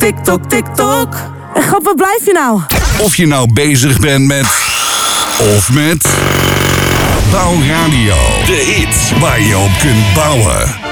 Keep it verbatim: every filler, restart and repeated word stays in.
TikTok, TikTok. En grap, waar blijf je nou? Of je nou bezig bent met... of met... Bouwradio. De hits waar je op kunt bouwen.